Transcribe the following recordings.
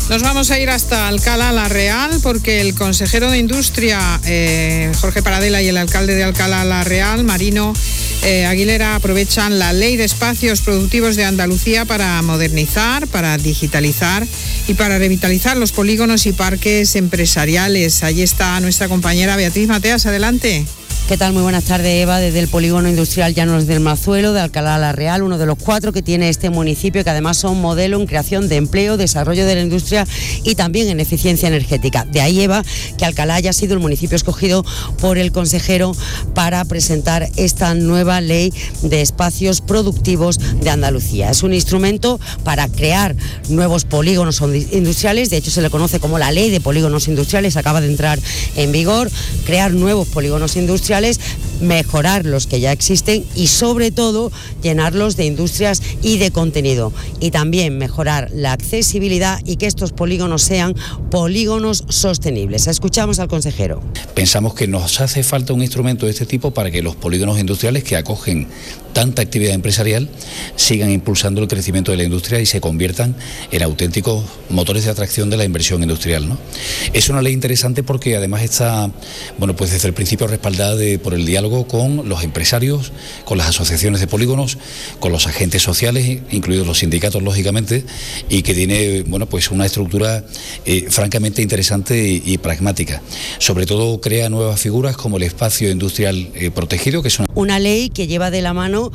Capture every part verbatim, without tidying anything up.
Nos vamos a ir hasta Alcalá la Real porque el consejero de Industria, eh, Jorge Paradela, y el alcalde de Alcalá la Real, Marino eh, Aguilera, aprovechan la Ley de Espacios Productivos de Andalucía para modernizar, para digitalizar y para revitalizar los polígonos y parques empresariales. Allí está nuestra compañera Beatriz Mateas, adelante. ¿Qué tal? Muy buenas tardes, Eva, desde el Polígono Industrial Llanos del Mazuelo de Alcalá la Real, uno de los cuatro que tiene este municipio, que además son modelo en creación de empleo, desarrollo de la industria y también en eficiencia energética. De ahí, Eva, que Alcalá haya sido el municipio escogido por el consejero para presentar esta nueva ley de espacios productivos de Andalucía. Es un instrumento para crear nuevos polígonos industriales, de hecho se le conoce como la Ley de Polígonos Industriales, acaba de entrar en vigor, crear nuevos polígonos industriales, mejorar los que ya existen y sobre todo llenarlos de industrias y de contenido, y también mejorar la accesibilidad y que estos polígonos sean polígonos sostenibles. Escuchamos al consejero. Pensamos que nos hace falta un instrumento de este tipo para que los polígonos industriales que acogen tanta actividad empresarial sigan impulsando el crecimiento de la industria y se conviertan en auténticos motores de atracción de la inversión industrial, ¿no? Es una ley interesante porque además está, bueno, pues desde el principio respaldada de, por el diálogo con los empresarios, con las asociaciones de polígonos, con los agentes sociales, incluidos los sindicatos, lógicamente, y que tiene, bueno, pues una estructura eh, francamente interesante y, y pragmática. Sobre todo crea nuevas figuras como el espacio industrial eh, protegido, que es una... Una ley que lleva de la mano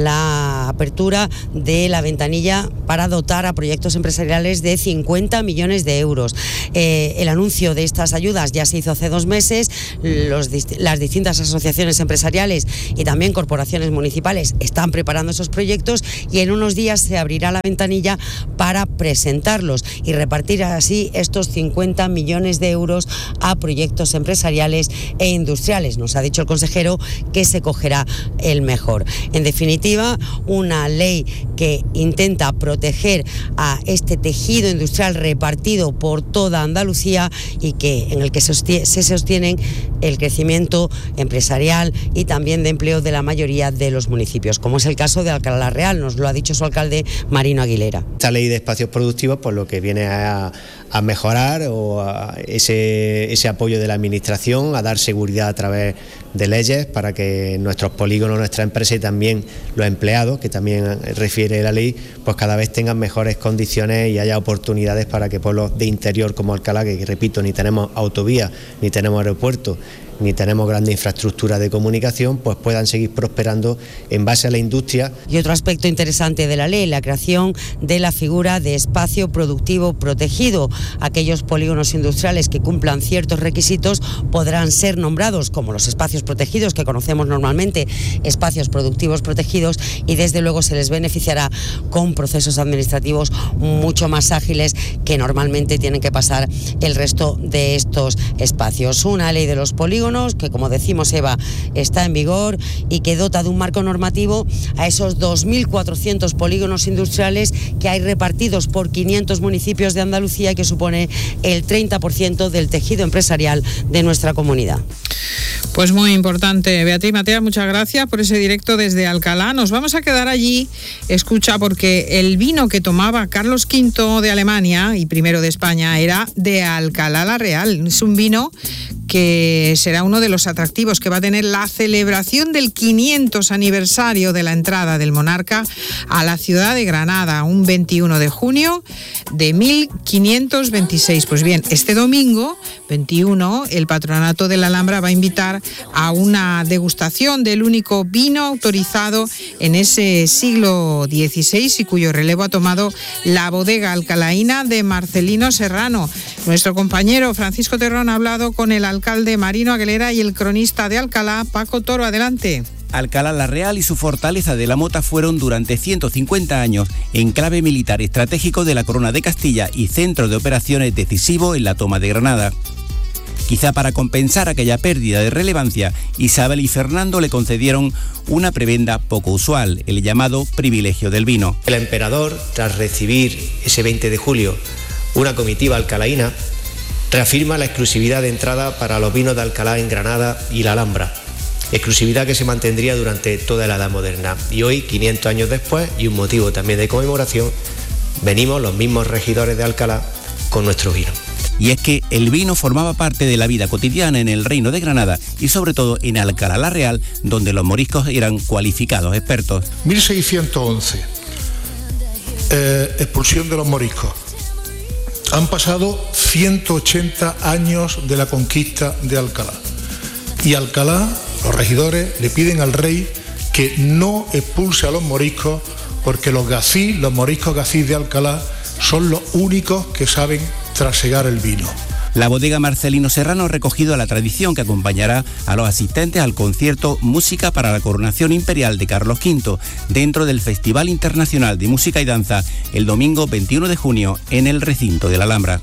la apertura de la ventanilla para dotar a proyectos empresariales de cincuenta millones de euros. Eh, el anuncio de estas ayudas ya se hizo hace dos meses, los, las distintas asociaciones empresariales y también corporaciones municipales están preparando esos proyectos y en unos días se abrirá la ventanilla para presentarlos y repartir así estos cincuenta millones de euros a proyectos empresariales e industriales. Nos ha dicho el consejero que se cogerá el mejor. En definitiva, una ley que intenta proteger a este tejido industrial repartido por toda Andalucía y que en el que se sostienen el crecimiento empresarial y también de empleo de la mayoría de los municipios, como es el caso de Alcalá la Real, nos lo ha dicho su alcalde Marino Aguilera. Esta ley de espacios productivos, pues lo que viene a, a mejorar o a ese, ese apoyo de la administración, a dar seguridad a través de leyes para que nuestros polígonos, nuestra empresa y también los empleados, que también refiere la ley, pues cada vez tengan mejores condiciones y haya oportunidades para que pueblos de interior como Alcalá, que repito, ni tenemos autovía, ni tenemos aeropuerto, ni tenemos grandes infraestructuras de comunicación, pues puedan seguir prosperando en base a la industria. Y otro aspecto interesante de la ley, la creación de la figura de espacio productivo protegido. Aquellos polígonos industriales que cumplan ciertos requisitos podrán ser nombrados como los espacios protegidos que conocemos normalmente, espacios productivos protegidos, y desde luego se les beneficiará con procesos administrativos mucho más ágiles que normalmente tienen que pasar el resto de estos espacios. Una ley de los polígonos que, como decimos, Eva, está en vigor y que dota de un marco normativo a esos dos mil cuatrocientos polígonos industriales que hay repartidos por quinientos municipios de Andalucía, que supone el treinta por ciento del tejido empresarial de nuestra comunidad. Pues muy importante. Beatriz Mateas, muchas gracias por ese directo desde Alcalá. Nos vamos a quedar allí, escucha, porque el vino que tomaba Carlos quinto de Alemania y primero de España era de Alcalá la Real. Es un vino que será uno de los atractivos que va a tener la celebración del quinientos aniversario de la entrada del monarca a la ciudad de Granada, un veintiuno de junio de mil quinientos veintiséis. Pues bien, este domingo veintiuno, el Patronato de la Alhambra va a invitar a una degustación del único vino autorizado en ese siglo dieciséis y cuyo relevo ha tomado la bodega alcalaína de Marcelino Serrano. Nuestro compañero Francisco Terrón ha hablado con el alcalde Marino Aguilera y el cronista de Alcalá, Paco Toro. Adelante. Alcalá la Real y su fortaleza de la Mota fueron durante ciento cincuenta años enclave militar estratégico de la Corona de Castilla y centro de operaciones decisivo en la toma de Granada. Quizá para compensar aquella pérdida de relevancia, Isabel y Fernando le concedieron una prebenda poco usual, el llamado privilegio del vino. El emperador, tras recibir ese veinte de julio una comitiva alcalaína, reafirma la exclusividad de entrada para los vinos de Alcalá en Granada y la Alhambra, exclusividad que se mantendría durante toda la Edad Moderna. Y hoy, quinientos años después, y un motivo también de conmemoración, venimos los mismos regidores de Alcalá con nuestro vino. Y es que el vino formaba parte de la vida cotidiana en el Reino de Granada y sobre todo en Alcalá la Real, donde los moriscos eran cualificados expertos. mil seiscientos once, eh, expulsión de los moriscos. Han pasado ciento ochenta años de la conquista de Alcalá. Y Alcalá, los regidores, le piden al rey que no expulse a los moriscos porque los gacís, los moriscos gacís de Alcalá, son los únicos que saben trasegar el vino. La bodega Marcelino Serrano ha recogido la tradición que acompañará a los asistentes al concierto Música para la Coronación Imperial de Carlos quinto, dentro del Festival Internacional de Música y Danza, el domingo veintiuno de junio en el recinto de la Alhambra.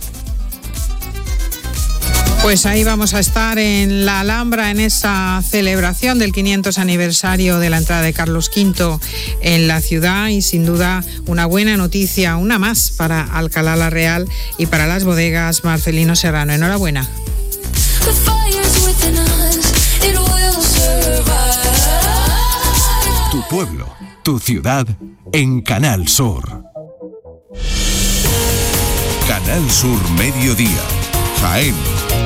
Pues ahí vamos a estar en la Alhambra en esa celebración del quinientos aniversario de la entrada de Carlos quinto en la ciudad y sin duda una buena noticia, una más para Alcalá la Real y para las bodegas Marcelino Serrano. Enhorabuena. Tu pueblo, tu ciudad en Canal Sur. Canal Sur Mediodía, Jaén.